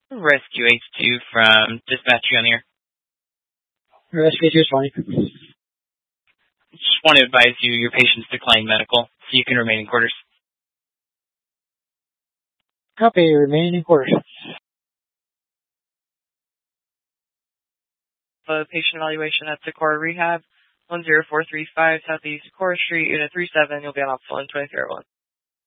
Rescue H2 from dispatch on here. Rescue H2 20. Just want to advise you your patient's declined medical, so you can remain in quarters. Copy, remain in quarters. Patient evaluation at Socorro Rehab, 10435 Southeast Core Street, Unit 37. You'll be on Option 2301.